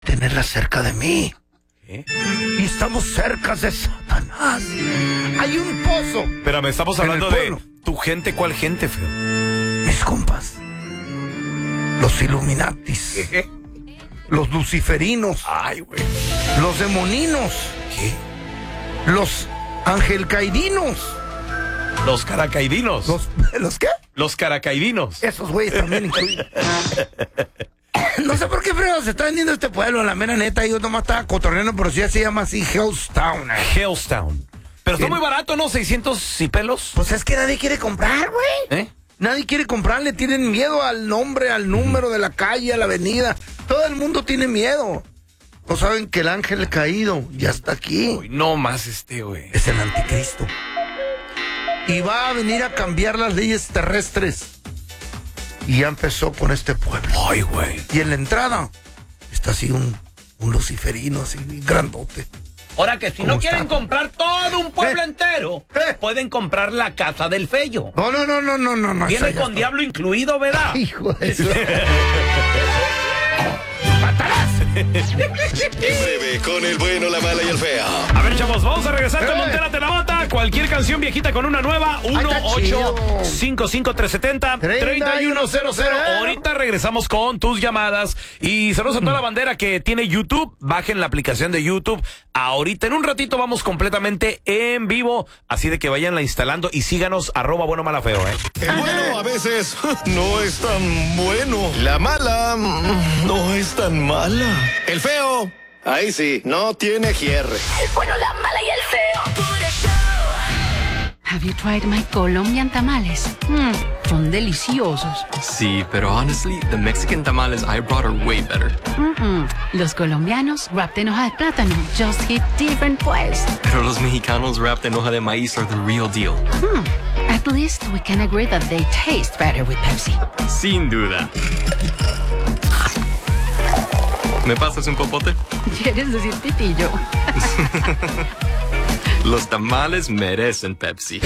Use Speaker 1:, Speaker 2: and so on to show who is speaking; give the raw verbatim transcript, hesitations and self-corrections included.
Speaker 1: tenerla cerca de mí.
Speaker 2: ¿Qué?
Speaker 1: Y estamos cerca de Satanás. Hay un pozo.
Speaker 2: Espérame, estamos
Speaker 1: en
Speaker 2: hablando
Speaker 1: el
Speaker 2: de
Speaker 1: pueblo.
Speaker 2: tu gente. ¿Cuál gente, feo?
Speaker 1: Mis compas. Los Illuminatis.
Speaker 2: ¿Qué?
Speaker 1: Los luciferinos.
Speaker 2: Ay, güey.
Speaker 1: Los demoninos.
Speaker 2: ¿Qué?
Speaker 1: Los angelcaidinos.
Speaker 2: Los caracaidinos.
Speaker 1: Los, ¿Los qué?
Speaker 2: Los caracaidinos.
Speaker 1: Esos güeyes también incluidos. No sé por qué fregado se está vendiendo este pueblo, la mera neta. Yo nomás estaba cotorreando, pero sí se llama así Hellstown. eh.
Speaker 2: Hellstown. Pero está
Speaker 1: ¿Qué?
Speaker 2: muy barato, ¿no? seiscientos y pelos.
Speaker 1: Pues es que nadie quiere comprar, güey.
Speaker 2: ¿Eh?
Speaker 1: Nadie quiere comprar, le tienen miedo al nombre, al número de la calle, a la avenida. Todo el mundo tiene miedo. No saben que el ángel caído ya está aquí.
Speaker 2: Uy, no más este, güey.
Speaker 1: Es el anticristo. Y va a venir a cambiar las leyes terrestres. Y ya empezó con este pueblo.
Speaker 2: Ay, güey.
Speaker 1: Y en la entrada está así un, un luciferino, así grandote.
Speaker 3: Ahora que si
Speaker 1: ¿Cómo
Speaker 3: no quieren
Speaker 1: está?
Speaker 3: comprar todo un pueblo
Speaker 1: Eh,
Speaker 3: entero,
Speaker 1: eh.
Speaker 3: pueden comprar la casa del Fello.
Speaker 1: No, no, no, no, no, no. no esa
Speaker 3: Viene
Speaker 1: ya
Speaker 3: con
Speaker 1: está.
Speaker 3: diablo incluido, ¿verdad?
Speaker 1: Hijo de su... ¡Matarás!
Speaker 4: En breve, con el bueno, la mala y el feo.
Speaker 2: A ver, chavos, vamos a regresar con
Speaker 1: Eh.
Speaker 2: Montérate la Mata. Cualquier canción viejita con una nueva. uno ocho cinco cinco tres siete cero tres uno cero cero. Ahorita regresamos con tus llamadas. Y saludos a toda la bandera que tiene YouTube. Bajen la aplicación de YouTube. Ahorita, en un ratito, vamos completamente en vivo. Así de que vayanla instalando y síganos, arroba bueno mala feo, ¿eh?
Speaker 4: El bueno a veces no es tan bueno. La mala mm, no es tan mala. El feo, ahí sí, no tiene hierre.
Speaker 5: Bueno, la mala y el feo.
Speaker 6: Have you tried my Colombian tamales? Mm, son deliciosos.
Speaker 7: Sí, pero honestly, the Mexican tamales I brought are way better.
Speaker 6: Mm-mm. Los colombianos wrapped en hoja de plátano just hit different pues.
Speaker 7: Pero los mexicanos wrapped en hoja de maíz are the real deal.
Speaker 6: Hmm. At least we can agree that they taste better with Pepsi.
Speaker 7: Sin duda. ¿Me pasas un popote?
Speaker 6: ¿Quieres decir pitillo?
Speaker 7: Los tamales merecen Pepsi.